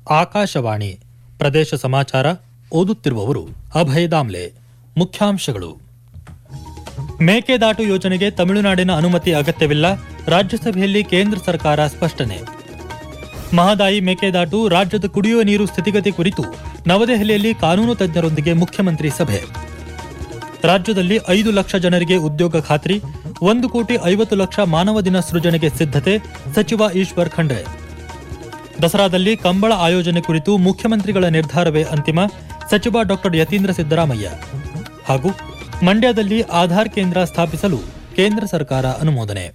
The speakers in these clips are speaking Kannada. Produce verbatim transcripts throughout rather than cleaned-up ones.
ಆಕಾಶವಾಣಿ ಪ್ರದೇಶ ಸಮಾಚಾರ ಓದುತ್ತಿರುವವರು ಅಭಯ್ ದಾಮ್ಲೆ. ಮುಖ್ಯಾಂಶಗಳು: ಮೇಕೆದಾಟು ಯೋಜನೆಗೆ ತಮಿಳುನಾಡಿನ ಅನುಮತಿ ಅಗತ್ಯವಿಲ್ಲ, ರಾಜ್ಯಸಭೆಯಲ್ಲಿ ಕೇಂದ್ರ ಸರ್ಕಾರ ಸ್ಪಷ್ಟನೆ. ಮಹದಾಯಿ ಮೇಕೆದಾಟು ರಾಜ್ಯದ ಕುಡಿಯುವ ನೀರು ಸ್ಥಿತಿಗತಿ ಕುರಿತು ನವದೆಹಲಿಯಲ್ಲಿ ಕಾನೂನು ತಜ್ಞರೊಂದಿಗೆ ಮುಖ್ಯಮಂತ್ರಿ ಸಭೆ. ರಾಜ್ಯದಲ್ಲಿ ಐದು ಲಕ್ಷ ಜನರಿಗೆ ಉದ್ಯೋಗ ಖಾತ್ರಿ, ಒಂದು ಕೋಟಿ ಐವತ್ತು ಲಕ್ಷ ಮಾನವ ದಿನ ಸೃಜನೆಗೆ ಸಿದ್ಧತೆ, ಸಚಿವ ಈಶ್ವರ್ ಖಂಡ್ರೆ. ದಸರಾದಲ್ಲಿ ಕಂಬಳ ಆಯೋಜನೆ ಕುರಿತು ಮುಖ್ಯಮಂತ್ರಿಗಳ ನಿರ್ಧಾರವೇ ಅಂತಿಮ, ಸಚಿವ ಡಾಕ್ಟರ್ ಯತೀಂದ್ರ ಸಿದ್ದರಾಮಯ್ಯ. ಹಾಗೂ ಮಂಡ್ಯದಲ್ಲಿ ಆಧಾರ್ ಕೇಂದ್ರ ಸ್ಥಾಪಿಸಲು ಕೇಂದ್ರ ಸರ್ಕಾರ ಅನುಮೋದನೆ.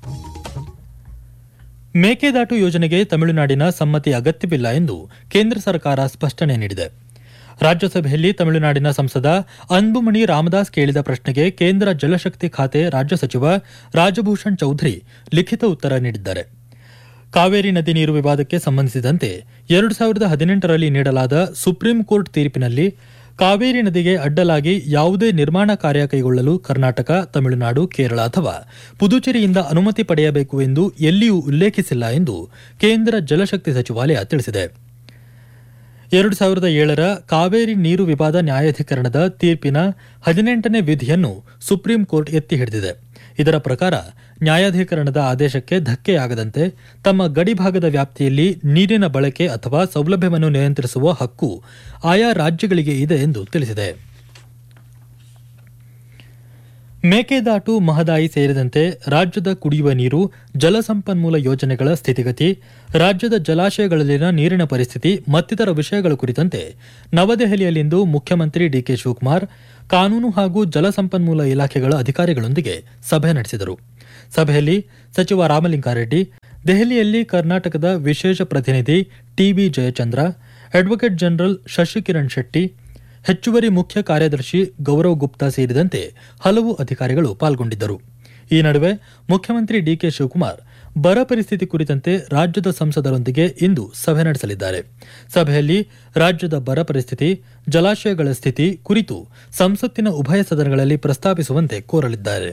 ಮೇಕೆದಾಟು ಯೋಜನೆಗೆ ತಮಿಳುನಾಡಿನ ಸಮ್ಮತಿ ಅಗತ್ಯವಿಲ್ಲ ಎಂದು ಕೇಂದ್ರ ಸರ್ಕಾರ ಸ್ಪಷ್ಟನೆ ನೀಡಿದೆ. ರಾಜ್ಯಸಭೆಯಲ್ಲಿ ತಮಿಳುನಾಡಿನ ಸಂಸದ ಅನ್ಬುಮಣಿ ರಾಮದಾಸ್ ಕೇಳಿದ ಪ್ರಶ್ನೆಗೆ ಕೇಂದ್ರ ಜಲಶಕ್ತಿ ಖಾತೆ ರಾಜ್ಯ ಸಚಿವ ರಾಜಭೂಷಣ್ ಚೌಧರಿ ಲಿಖಿತ ಉತ್ತರ ನೀಡಿದ್ದಾರೆ. ಕಾವೇರಿ ನದಿ ನೀರು ವಿವಾದಕ್ಕೆ ಸಂಬಂಧಿಸಿದಂತೆ ಎರಡು ಸಾವಿರದ ಹದಿನೆಂಟರಲ್ಲಿ ನೀಡಲಾದ ಸುಪ್ರೀಂ ಕೋರ್ಟ್ ತೀರ್ಪಿನಲ್ಲಿ ಕಾವೇರಿ ನದಿಗೆ ಅಡ್ಡಲಾಗಿ ಯಾವುದೇ ನಿರ್ಮಾಣ ಕಾರ್ಯ ಕೈಗೊಳ್ಳಲು ಕರ್ನಾಟಕ, ತಮಿಳುನಾಡು, ಕೇರಳ ಅಥವಾ ಪುದುಚೇರಿಯಿಂದ ಅನುಮತಿ ಪಡೆಯಬೇಕು ಎಂದು ಎಲ್ಲಿಯೂ ಉಲ್ಲೇಖಿಸಿಲ್ಲ ಎಂದು ಕೇಂದ್ರ ಜಲಶಕ್ತಿ ಸಚಿವಾಲಯ ತಿಳಿಸಿದೆ. ಎರಡು ಸಾವಿರದ ಏಳರ ಕಾವೇರಿ ನೀರು ವಿವಾದ ನ್ಯಾಯಾಧಿಕರಣದ ತೀರ್ಪಿನ ಹದಿನೆಂಟನೇ ವಿಧಿಯನ್ನು ಸುಪ್ರೀಂ ಕೋರ್ಟ್ ಎತ್ತಿ ಹಿಡಿದಿದೆ. ಇದರ ಪ್ರಕಾರ ನ್ಯಾಯಾಧಿಕರಣದ ಆದೇಶಕ್ಕೆ ಧಕ್ಕೆಯಾಗದಂತೆ ತಮ್ಮ ಗಡಿಭಾಗದ ವ್ಯಾಪ್ತಿಯಲ್ಲಿ ನೀರಿನ ಬಳಕೆ ಅಥವಾ ಸೌಲಭ್ಯವನ್ನು ನಿಯಂತ್ರಿಸುವ ಹಕ್ಕು ಆಯಾ ರಾಜ್ಯಗಳಿಗೆ ಇದೆ ಎಂದು ತಿಳಿಸಿದೆ. ಮೇಕೆದಾಟು, ಮಹದಾಯಿ ಸೇರಿದಂತೆ ರಾಜ್ಯದ ಕುಡಿಯುವ ನೀರು, ಜಲಸಂಪನ್ಮೂಲ ಯೋಜನೆಗಳ ಸ್ಥಿತಿಗತಿ, ರಾಜ್ಯದ ಜಲಾಶಯಗಳಲ್ಲಿನ ನೀರಿನ ಪರಿಸ್ಥಿತಿ ಮತ್ತಿತರ ವಿಷಯಗಳ ಕುರಿತಂತೆ ನವದೆಹಲಿಯಲ್ಲಿಂದು ಮುಖ್ಯಮಂತ್ರಿ ಡಿಕೆ ಶಿವಕುಮಾರ್ ಕಾನೂನು ಹಾಗೂ ಜಲಸಂಪನ್ಮೂಲ ಇಲಾಖೆಗಳ ಅಧಿಕಾರಿಗಳೊಂದಿಗೆ ಸಭೆ ನಡೆಸಿದರು. ಸಭೆಯಲ್ಲಿ ಸಚಿವ ರಾಮಲಿಂಗಾರೆಡ್ಡಿ, ದೆಹಲಿಯಲ್ಲಿ ಕರ್ನಾಟಕದ ವಿಶೇಷ ಪ್ರತಿನಿಧಿ TB Jayachandra, advocate general Shashikiran Shetty, ಹೆಚ್ಚುವರಿ ಮುಖ್ಯ ಕಾರ್ಯದರ್ಶಿ ಗೌರವ್ ಗುಪ್ತಾ ಸೇರಿದಂತೆ ಹಲವು ಅಧಿಕಾರಿಗಳು ಪಾಲ್ಗೊಂಡಿದ್ದರು. ಈ ನಡುವೆ ಮುಖ್ಯಮಂತ್ರಿ ಡಿಕೆ ಶಿವಕುಮಾರ್ ಬರ ಪರಿಸ್ಥಿತಿ ಕುರಿತಂತೆ ರಾಜ್ಯದ ಸಂಸದರೊಂದಿಗೆ ಇಂದು ಸಭೆ ನಡೆಸಲಿದ್ದಾರೆ. ಸಭೆಯಲ್ಲಿ ರಾಜ್ಯದ ಬರ ಪರಿಸ್ಥಿತಿ, ಜಲಾಶಯಗಳ ಸ್ಥಿತಿ ಕುರಿತು ಸಂಸತ್ತಿನ ಉಭಯ ಸದನಗಳಲ್ಲಿ ಪ್ರಸ್ತಾಪಿಸುವಂತೆ ಕೋರಲಿದ್ದಾರೆ.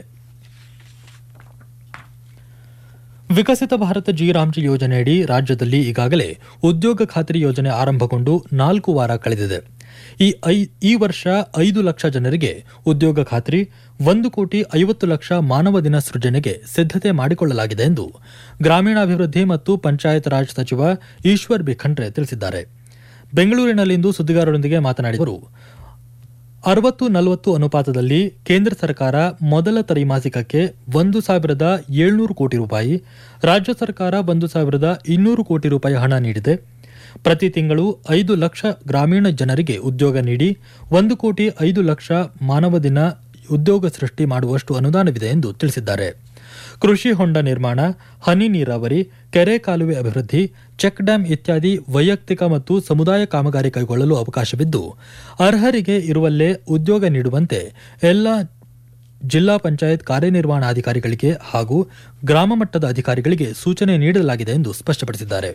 ವಿಕಸಿತ ಭಾರತ ಜಿ ರಾಮ್ಜಿ ಯೋಜನೆಯಡಿ ರಾಜ್ಯದಲ್ಲಿ ಈಗಾಗಲೇ ಉದ್ಯೋಗ ಖಾತ್ರಿ ಯೋಜನೆ ಆರಂಭಗೊಂಡು ನಾಲ್ಕು ವಾರ ಕಳೆದಿದೆ. ಈ ಈ ವರ್ಷ ಐದು ಲಕ್ಷ ಜನರಿಗೆ ಉದ್ಯೋಗ ಖಾತ್ರಿ, ಒಂದು ಕೋಟಿ ಐವತ್ತು ಲಕ್ಷ ಮಾನವ ದಿನ ಸೃಜನೆಗೆ ಸಿದ್ಧತೆ ಮಾಡಿಕೊಳ್ಳಲಾಗಿದೆ ಎಂದು ಗ್ರಾಮೀಣಾಭಿವೃದ್ಧಿ ಮತ್ತು ಪಂಚಾಯತ್ ರಾಜ್ ಸಚಿವ ಈಶ್ವರ್ ಬಿ ಖಂಡ್ರೆ ತಿಳಿಸಿದ್ದಾರೆ. ಬೆಂಗಳೂರಿನಲ್ಲಿಂದು ಸುದ್ದಿಗಾರರೊಂದಿಗೆ ಮಾತನಾಡಿದ ಅವರು, ಅರವತ್ತು ನಲವತ್ತು ಅನುಪಾತದಲ್ಲಿ ಕೇಂದ್ರ ಸರ್ಕಾರ ಮೊದಲ ತ್ರೈಮಾಸಿಕಕ್ಕೆ ಒಂದು ಸಾವಿರದ ಏಳ್ನೂರು ಕೋಟಿ ರೂಪಾಯಿ, ರಾಜ್ಯ ಸರ್ಕಾರ ಒಂದು ಸಾವಿರದ ಇನ್ನೂರು ಕೋಟಿ ರೂಪಾಯಿ ಹಣ ನೀಡಿದೆ. ಪ್ರತಿ ತಿಂಗಳು ಐದು ಲಕ್ಷ ಗ್ರಾಮೀಣ ಜನರಿಗೆ ಉದ್ಯೋಗ ನೀಡಿ ಒಂದು ಕೋಟಿ ಐದು ಲಕ್ಷ ಮಾನವ ದಿನ ಉದ್ಯೋಗ ಸೃಷ್ಟಿ ಮಾಡುವಷ್ಟು ಅನುದಾನವಿದೆ ಎಂದು ತಿಳಿಸಿದ್ದಾರೆ. ಕೃಷಿ ಹೊಂಡ ನಿರ್ಮಾಣ, ಹನಿ ನೀರಾವರಿ, ಕೆರೆ ಕಾಲುವೆ ಅಭಿವೃದ್ಧಿ, ಚೆಕ್ ಡ್ಯಾಂ ಇತ್ಯಾದಿ ವೈಯಕ್ತಿಕ ಮತ್ತು ಸಮುದಾಯ ಕಾಮಗಾರಿ ಕೈಗೊಳ್ಳಲು ಅವಕಾಶವಿದ್ದು, ಅರ್ಹರಿಗೆ ಇರುವಲ್ಲೇ ಉದ್ಯೋಗ ನೀಡುವಂತೆ ಎಲ್ಲ ಜಿಲ್ಲಾ ಪಂಚಾಯತ್ ಕಾರ್ಯನಿರ್ವಹಣಾಧಿಕಾರಿಗಳಿಗೆ ಹಾಗೂ ಗ್ರಾಮ ಮಟ್ಟದ ಅಧಿಕಾರಿಗಳಿಗೆ ಸೂಚನೆ ನೀಡಲಾಗಿದೆ ಎಂದು ಸ್ಪಷ್ಟಪಡಿಸಿದ್ದಾರೆ.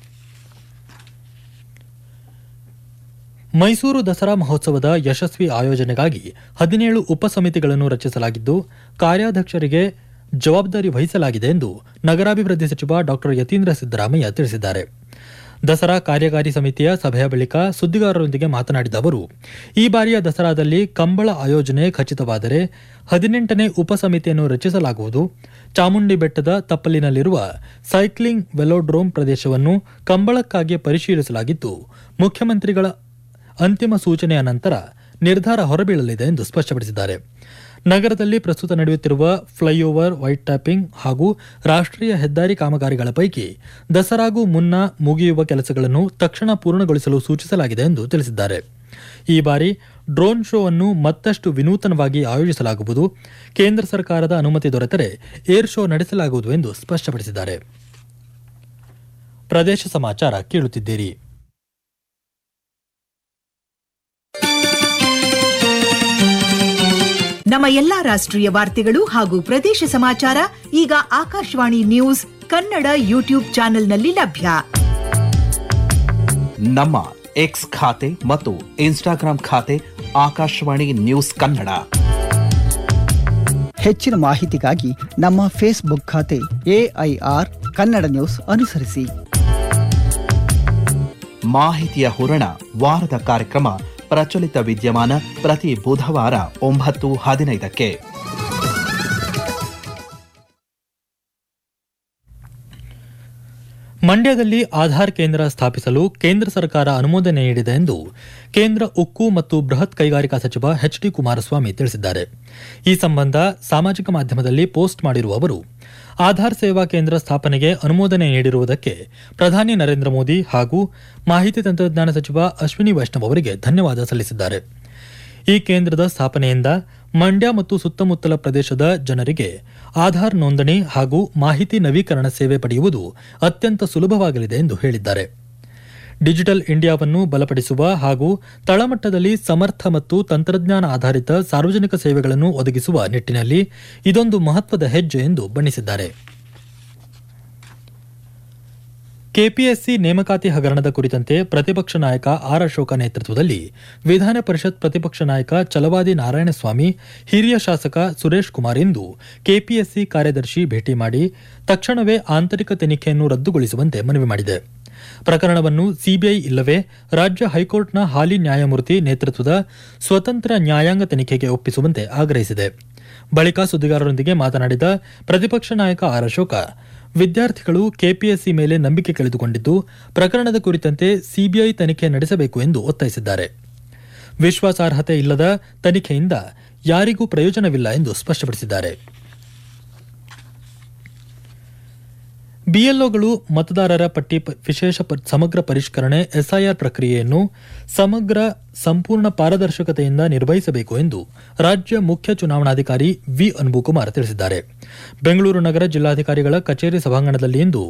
ಮೈಸೂರು ದಸರಾ ಮಹೋತ್ಸವದ ಯಶಸ್ವಿ ಆಯೋಜನೆಗಾಗಿ ಹದಿನೇಳು ಉಪಸಮಿತಿಗಳನ್ನು ರಚಿಸಲಾಗಿದ್ದು, ಕಾರ್ಯಾಧ್ಯಕ್ಷರಿಗೆ ಜವಾಬ್ದಾರಿ ವಹಿಸಲಾಗಿದೆ ಎಂದು ನಗರಾಭಿವೃದ್ಧಿ ಸಚಿವ ಡಾಕ್ಟರ್ ಯತೀಂದ್ರ ಸಿದ್ದರಾಮಯ್ಯ ತಿಳಿಸಿದ್ದಾರೆ. ದಸರಾ ಕಾರ್ಯಕಾರಿ ಸಮಿತಿಯ ಸಭೆಯ ಬಳಿಕ ಸುದ್ದಿಗಾರರೊಂದಿಗೆ ಮಾತನಾಡಿದ ಅವರು, ಈ ಬಾರಿಯ ದಸರಾದಲ್ಲಿ ಕಂಬಳ ಆಯೋಜನೆ ಖಚಿತವಾದರೆ ಹದಿನೆಂಟನೇ ಉಪಸಮಿತಿಯನ್ನು ರಚಿಸಲಾಗುವುದು. ಚಾಮುಂಡಿ ಬೆಟ್ಟದ ತಪ್ಪಲಿನಲ್ಲಿರುವ ಸೈಕ್ಲಿಂಗ್ ವೆಲೋಡ್ರೋಮ್ ಪ್ರದೇಶವನ್ನು ಕಂಬಳಕ್ಕಾಗಿ ಪರಿಶೀಲಿಸಲಾಗಿದ್ದು, ಮುಖ್ಯಮಂತ್ರಿಗಳ ಅಂತಿಮ ಸೂಚನೆಯ ನಂತರ ನಿರ್ಧಾರ ಹೊರಬೀಳಲಿದೆ ಎಂದು ಸ್ಪಷ್ಟಪಡಿಸಿದ್ದಾರೆ. ನಗರದಲ್ಲಿ ಪ್ರಸ್ತುತ ನಡೆಯುತ್ತಿರುವ ಫ್ಲೈಓವರ್, ವೈಟ್ ಟ್ಯಾಪಿಂಗ್ ಹಾಗೂ ರಾಷ್ಟ್ರೀಯ ಹೆದ್ದಾರಿ ಕಾಮಗಾರಿಗಳ ಪೈಕಿ ದಸರಾಗೂ ಮುನ್ನ ಮುಗಿಯುವ ಕೆಲಸಗಳನ್ನು ತಕ್ಷಣ ಪೂರ್ಣಗೊಳಿಸಲು ಸೂಚಿಸಲಾಗಿದೆ ಎಂದು ತಿಳಿಸಿದ್ದಾರೆ. ಈ ಬಾರಿ ಡ್ರೋನ್ ಶೋ ಅನ್ನು ಮತ್ತಷ್ಟು ವಿನೂತನವಾಗಿ ಆಯೋಜಿಸಲಾಗುವುದು. ಕೇಂದ್ರ ಸರ್ಕಾರದ ಅನುಮತಿ ದೊರೆತರೆ ಏರ್ ಶೋ ನಡೆಸಲಾಗುವುದು ಎಂದು ಸ್ಪಷ್ಟಪಡಿಸಿದ್ದಾರೆ. ಪ್ರದೇಶ ಸಮಾಚಾರ ಕೇಳುತ್ತಿದ್ದೀರಿ. ನಮ್ಮ ಎಲ್ಲಾ ರಾಷ್ಟ್ರೀಯ ವಾರ್ತೆಗಳು ಹಾಗೂ ಪ್ರದೇಶ ಸಮಾಚಾರ ಈಗ ಆಕಾಶವಾಣಿ ನ್ಯೂಸ್ ಕನ್ನಡ ಯೂಟ್ಯೂಬ್ ಚಾನೆಲ್ನಲ್ಲಿ ಲಭ್ಯ. ನಮ್ಮ ಎಕ್ಸ್ ಖಾತೆ ಮತ್ತು ಇನ್ಸ್ಟಾಗ್ರಾಂ ಖಾತೆ ಆಕಾಶವಾಣಿ ನ್ಯೂಸ್ ಕನ್ನಡ. ಹೆಚ್ಚಿನ ಮಾಹಿತಿಗಾಗಿ ನಮ್ಮ ಫೇಸ್ಬುಕ್ ಖಾತೆ ಎಐಆರ್ ಕನ್ನಡ ನ್ಯೂಸ್ ಅನುಸರಿಸಿ. ಮಾಹಿತಿಯ ಹೂರಣ ವಾರದ ಕಾರ್ಯಕ್ರಮ ಪ್ರಚಲಿತ ವಿದ್ಯಮಾನ ಪ್ರತಿ ಬುಧವಾರ ಒಂಬತ್ತು ಹದಿನೈದಕ್ಕೆ. ಮಂಡ್ಯದಲ್ಲಿ ಆಧಾರ್ ಕೇಂದ್ರ ಸ್ಥಾಪಿಸಲು ಕೇಂದ್ರ ಸರ್ಕಾರ ಅನುಮೋದನೆ ನೀಡಿದೆ ಎಂದು ಕೇಂದ್ರ ಉಕ್ಕು ಮತ್ತು ಬೃಹತ್ ಕೈಗಾರಿಕಾ ಸಚಿವ ಎಚ್ ಡಿ ಕುಮಾರಸ್ವಾಮಿ ತಿಳಿಸಿದ್ದಾರೆ. ಈ ಸಂಬಂಧ ಸಾಮಾಜಿಕ ಮಾಧ್ಯಮದಲ್ಲಿ ಪೋಸ್ಟ್ ಮಾಡಿರುವ ಅವರು, ಆಧಾರ್ ಸೇವಾ ಕೇಂದ್ರ ಸ್ಥಾಪನೆಗೆ ಅನುಮೋದನೆ ನೀಡಿರುವುದಕ್ಕೆ ಪ್ರಧಾನಿ ನರೇಂದ್ರ ಮೋದಿ ಹಾಗೂ ಮಾಹಿತಿ ತಂತ್ರಜ್ಞಾನ ಸಚಿವ ಅಶ್ವಿನಿ ವೈಷ್ಣವ್ ಅವರಿಗೆ ಧನ್ಯವಾದ ಸಲ್ಲಿಸಿದ್ದಾರೆ. ಈ ಕೇಂದ್ರದ ಸ್ಥಾಪನೆಯಿಂದ ಮಂಡ್ಯ ಮತ್ತು ಸುತ್ತಮುತ್ತಲ ಪ್ರದೇಶದ ಜನರಿಗೆ ಆಧಾರ್ ನೋಂದಣಿ ಹಾಗೂ ಮಾಹಿತಿ ನವೀಕರಣ ಸೇವೆ ಪಡೆಯುವುದು ಅತ್ಯಂತ ಸುಲಭವಾಗಲಿದೆ ಎಂದು ಹೇಳಿದ್ದಾರೆ. ಡಿಜಿಟಲ್ ಇಂಡಿಯಾವನ್ನು ಬಲಪಡಿಸುವ ಹಾಗೂ ತಳಮಟ್ಟದಲ್ಲಿ ಸಮರ್ಥ ಮತ್ತು ತಂತ್ರಜ್ಞಾನ ಆಧಾರಿತ ಸಾರ್ವಜನಿಕ ಸೇವೆಗಳನ್ನು ಒದಗಿಸುವ ನಿಟ್ಟಿನಲ್ಲಿ ಇದೊಂದು ಮಹತ್ವದ ಹೆಜ್ಜೆ ಎಂದು ಬಣ್ಣಿಸಿದ್ದಾರೆ. ಕೆಪಿಎಸ್ಸಿ ನೇಮಕಾತಿ ಹಗರಣದ ಕುರಿತಂತೆ ಪ್ರತಿಪಕ್ಷ ನಾಯಕ ಆರ್ ಅಶೋಕ ನೇತೃತ್ವದಲ್ಲಿ ವಿಧಾನ ಪರಿಷತ್ ಪ್ರತಿಪಕ್ಷ ನಾಯಕ ಛಲವಾದಿ ನಾರಾಯಣಸ್ವಾಮಿ, ಹಿರಿಯ ಶಾಸಕ ಸುರೇಶ್ ಕುಮಾರ್ ಇಂದು ಕೆಪಿಎಸ್ಸಿ ಕಾರ್ಯದರ್ಶಿ ಭೇಟಿ ಮಾಡಿ ತಕ್ಷಣವೇ ಆಂತರಿಕ ತನಿಖೆಯನ್ನು ರದ್ದುಗೊಳಿಸುವಂತೆ ಮನವಿ ಮಾಡಿದೆ. ಪ್ರಕರಣವನ್ನು ಸಿಬಿಐ ಇಲ್ಲವೇ ರಾಜ್ಯ ಹೈಕೋರ್ಟ್ನ ಹಾಲಿ ನ್ಯಾಯಮೂರ್ತಿ ನೇತೃತ್ವದ ಸ್ವತಂತ್ರ ನ್ಯಾಯಾಂಗ ತನಿಖೆಗೆ ಒಪ್ಪಿಸುವಂತೆ ಆಗ್ರಹಿಸಿದೆ. ಬಳಿಕ ಸುದ್ದಿಗಾರರೊಂದಿಗೆ ಮಾತನಾಡಿದ ಪ್ರತಿಪಕ್ಷ ನಾಯಕ ಆರ್ ಅಶೋಕ, ವಿದ್ಯಾರ್ಥಿಗಳು ಕೆಪಿಎಸ್ಸಿ ಮೇಲೆ ನಂಬಿಕೆ ಕಳೆದುಕೊಂಡಿದ್ದು ಪ್ರಕರಣದ ಕುರಿತಂತೆ ಸಿಬಿಐ ತನಿಖೆ ನಡೆಸಬೇಕು ಎಂದು ಒತ್ತಾಯಿಸಿದ್ದಾರೆ. ವಿಶ್ವಾಸಾರ್ಹತೆ ಇಲ್ಲದ ತನಿಖೆಯಿಂದ ಯಾರಿಗೂ ಪ್ರಯೋಜನವಿಲ್ಲ ಎಂದು ಸ್ಪಷ್ಟಪಡಿಸಿದ್ದಾರೆ. ಬಿಎಲ್ಒಗಳು ಮತದಾರರ ಪಟ್ಟಿ ವಿಶೇಷ ಸಮಗ್ರ ಪರಿಷ್ಕರಣೆ ಎಸ್ಐಆರ್ ಪ್ರಕ್ರಿಯೆಯನ್ನು ಸಮಗ್ರ ಸಂಪೂರ್ಣ ಪಾರದರ್ಶಕತೆಯಿಂದ ನಿರ್ವಹಿಸಬೇಕು ಎಂದು ರಾಜ್ಯ ಮುಖ್ಯ ಚುನಾವಣಾಧಿಕಾರಿ ವಿ ಅನ್ಬುಕುಮಾರ್ ತಿಳಿಸಿದ್ದಾರೆ. ಬೆಂಗಳೂರು ನಗರ ಜಿಲ್ಲಾಧಿಕಾರಿಗಳ ಕಚೇರಿ ಸಭಾಂಗಣದಲ್ಲಿ ಇಂದು